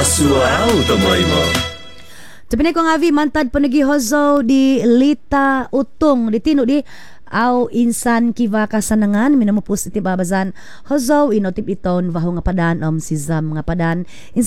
Kasual tamoy mo. Sabi ko nga vi mantad panagihozo di Lita Utong di tino di aw insan kiva kasanangan minamo positive babazan hozo inotip iton vaho nga padan si Zam nga padan